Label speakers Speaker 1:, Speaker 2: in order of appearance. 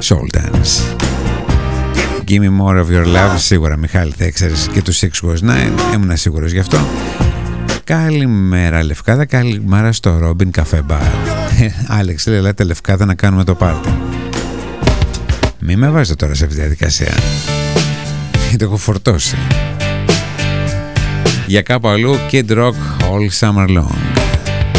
Speaker 1: Soul Dance. Give me more of your love. Σίγουρα, Μιχάλη, θα έξερες και τους 6-9. Ήμουν σίγουρος γι' αυτό. Καλημέρα Λευκάδα, καλημέρα στο Robin Cafe Bar. Άλεξ, λέει, ελάτε Λευκάδα να κάνουμε το πάρτι. Μη με βάζετε τώρα σε αυτή τη διαδικασία, γιατί έχω φορτώσει. Για κάπου αλλού, Kid Rock All Summer Long.